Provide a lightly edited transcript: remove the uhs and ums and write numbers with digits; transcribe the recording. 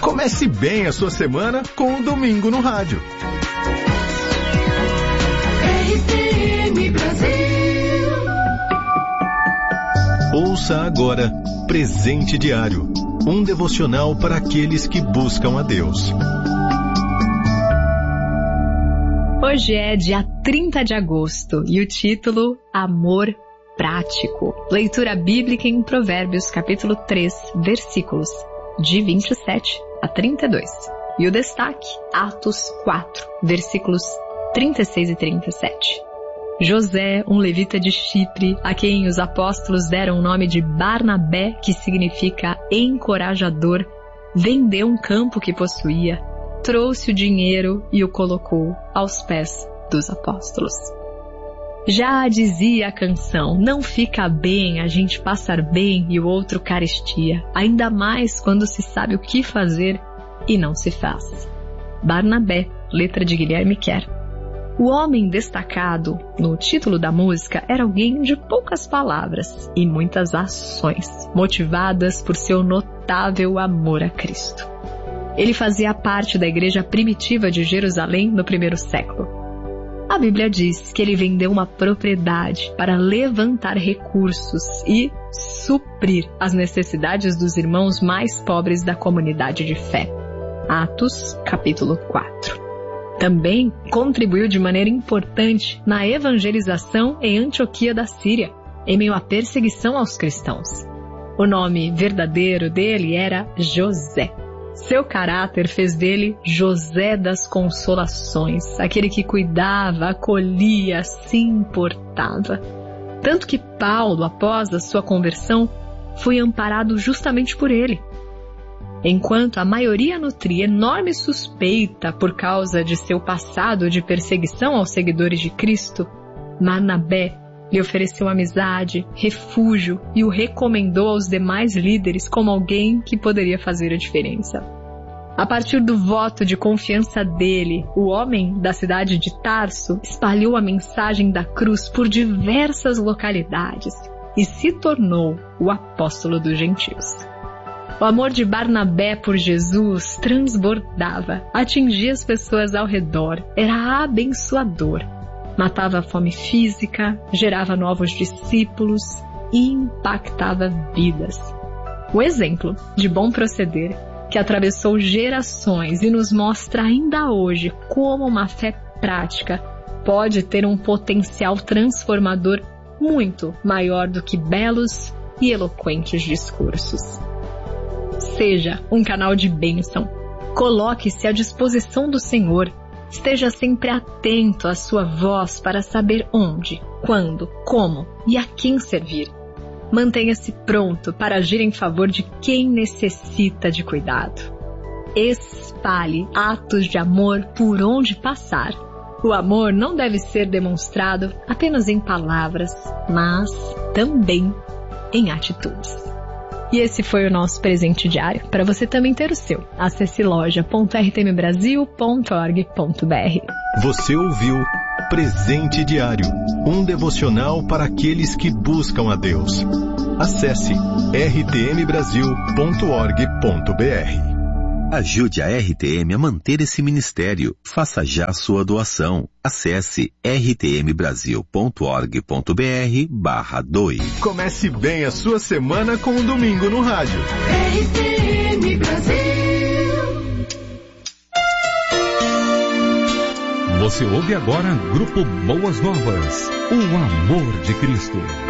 Comece bem a sua semana com o Domingo no Rádio. RTM Brasil. Ouça agora Presente Diário, um devocional para aqueles que buscam a Deus. Hoje é dia 30 de agosto e o título Amor Prático. Leitura bíblica em Provérbios, capítulo 3, versículos de 27 a 32. E o destaque, Atos 4, versículos 36 e 37. José, um levita de Chipre, a quem os apóstolos deram o nome de Barnabé, que significa encorajador, vendeu um campo que possuía, trouxe o dinheiro e o colocou aos pés dos apóstolos. Já dizia a canção, não fica bem a gente passar bem e o outro carestia, ainda mais quando se sabe o que fazer e não se faz. Barnabé, letra de Guilherme Kerr. O homem destacado no título da música era alguém de poucas palavras e muitas ações, motivadas por seu notável amor a Cristo. Ele fazia parte da igreja primitiva de Jerusalém no primeiro século. A Bíblia diz que ele vendeu uma propriedade para levantar recursos e suprir as necessidades dos irmãos mais pobres da comunidade de fé. Atos, capítulo 4. Também contribuiu de maneira importante na evangelização em Antioquia da Síria, em meio à perseguição aos cristãos. O nome verdadeiro dele era José. Seu caráter fez dele José das Consolações, aquele que cuidava, acolhia, se importava. Tanto que Paulo, após a sua conversão, foi amparado justamente por ele. Enquanto a maioria nutria enorme suspeita por causa de seu passado de perseguição aos seguidores de Cristo, Barnabé lhe ofereceu amizade, refúgio e o recomendou aos demais líderes como alguém que poderia fazer a diferença. A partir do voto de confiança dele, o homem da cidade de Tarso espalhou a mensagem da cruz por diversas localidades e se tornou o apóstolo dos gentios. O amor de Barnabé por Jesus transbordava, atingia as pessoas ao redor, era abençoador. Matava a fome física, gerava novos discípulos e impactava vidas. O exemplo de bom proceder que atravessou gerações e nos mostra ainda hoje como uma fé prática pode ter um potencial transformador muito maior do que belos e eloquentes discursos. Seja um canal de bênção. Coloque-se à disposição do Senhor. Esteja sempre atento à sua voz para saber onde, quando, como e a quem servir. Mantenha-se pronto para agir em favor de quem necessita de cuidado. Espalhe atos de amor por onde passar. O amor não deve ser demonstrado apenas em palavras, mas também em atitudes. E esse foi o nosso presente diário. Para você também ter o seu, acesse loja.rtmbrasil.org.br. Você ouviu Presente Diário, um devocional para aqueles que buscam a Deus. Acesse rtmbrasil.org.br. Ajude a RTM a manter esse ministério. Faça já a sua doação. Acesse rtmbrasil.org.br/doe. Comece bem a sua semana com o Domingo no Rádio. RTM Brasil. Você ouve agora Grupo Boas Novas, o amor de Cristo.